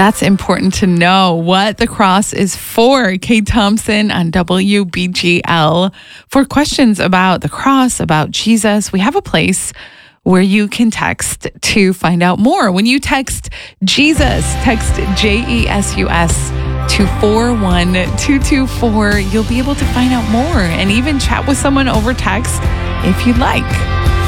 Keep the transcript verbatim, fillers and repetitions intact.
That's important to know what the cross is for. Kate Thompson on W B G L. For questions about the cross, about Jesus, we have a place where you can text to find out more. When you text Jesus, text J E S U S to four one two two four. You'll be able to find out more and even chat with someone over text if you'd like.